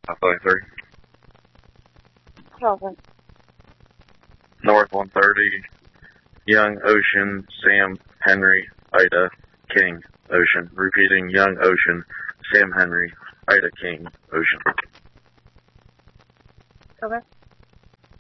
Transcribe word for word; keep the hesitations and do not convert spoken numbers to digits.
five five three. Calvin. North one thirty, Young Ocean, Sam Henry, Ida, King, Ocean. Repeating, Young Ocean, Sam Henry, Ida, King, Ocean. Okay.